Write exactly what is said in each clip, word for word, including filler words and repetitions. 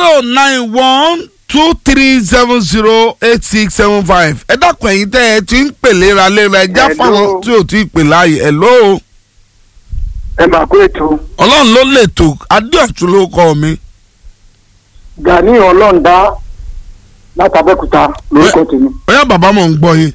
zero nine one two three seven zero eight six seven five. ẹ dákun ẹ̀yin tẹ́ ẹ ti ń pè léraléra ẹ já fáwọn tí ò tí ì pè láàyè. hello. ẹ máa kó ètò. ọlọ́run ló lè tó adéọ̀tún ló kọ́ mi. Gani Ọlọ́ndá látàbẹ́kúta lórúkọ tèmi. bóyá bàbá mọ̀ ń gbọ́ yín.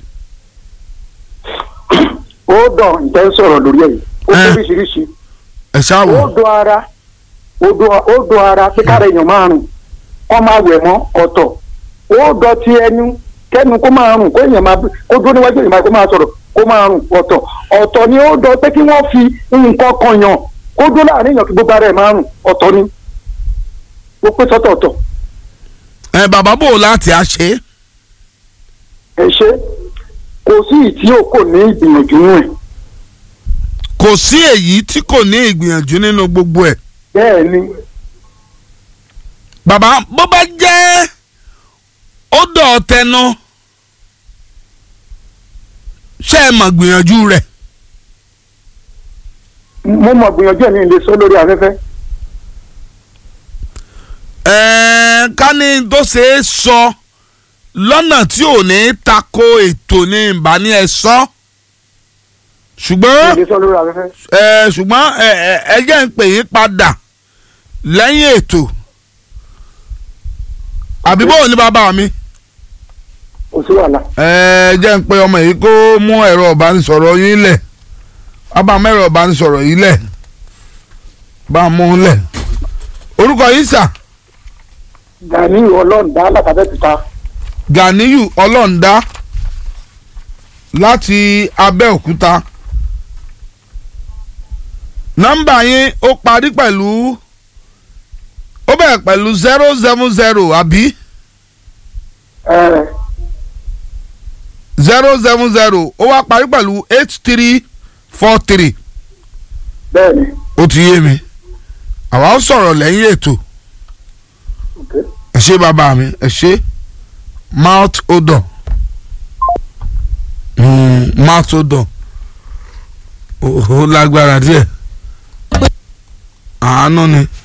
ó dàn ìtẹ́ ń sọ̀rọ̀ lórí ẹ̀yìn ó oríṣiríṣi. ẹ ṣáà wò. ó do ara ó do ara pé kára èèyàn máa rùn kó máa wẹ̀ mọ́ ọ̀tọ̀. ó dọ̀tí ẹnu kẹ́nu kó máa rùn kó èèyàn máa kó dúró níwájú èèyàn kó máa sọ̀rọ̀ kó máa rùn ọ̀tọ̀. ọ̀tọ̀ ni ó dọ̀ pé kí wọ́n fi nǹkan kan yàn kó dúró láàrin èèyàn kí gbogbo ara ẹ̀ máa rùn ọ̀tọ̀ ni. ó pé sọ́tọ̀ọ̀tọ̀. ẹ bàbá bò láti á ṣe. ẹ ṣe kò sí ìtí ò kò ní ìgbìyànjú nù ẹ. kò sí èyí tí kò ní ìgbìyànjú nínú gbogbo ẹ̀. bẹ́ẹ̀ ni. bàbá bó bá jẹ́ ó dọ̀ tẹnu ṣé ẹ mọ̀ gbìyànjú rẹ̀. mo mọ̀ gbìyànjú ẹ̀ ní ilé sọ lórí afẹ́fẹ́. ẹ̀ẹ́n ká ní tó ṣe é sọ lọ́nà tí ò ní tako ètò ní ìbáni ẹ̀ sọ ṣùgbọ́n ilé sọ lórí afẹ́fẹ́. ẹ̀ ṣùgbọ́n ẹ jẹ́ ń pè yín padà lẹ́yìn ètò àbí bóun ní bàbá mi. kò sí wàhálà. ẹ jẹ́ ń pe ọmọ yìí kó mú ẹ̀rọ ìbánisọ̀rọ̀ yín lẹ̀ bàbá mẹ́rọ ìbánisọ̀rọ̀ yìí lẹ̀ bá a mú un lẹ̀ orúkọ yìí sà. Gani Ọlọ́ndá látàbẹ́kúta. Ganiyu Ọlọ́ndá láti Abẹ́òkúta. nọ́mbà yín ó parí pẹ̀lú ó bẹ̀rẹ̀ pẹ̀lú zero seven zero àbí. ẹ zero seven zero ó wá parí pẹ̀lú eight three four three. bẹ́ẹ̀ni. ó ti yé mi àwa ó sọ̀rọ̀ lẹ́yìn ètò. Okay. ẹ ṣé bàbá mi ẹ ṣé mouth odor mm, mouth odor ó lágbára díẹ̀ àánú ni.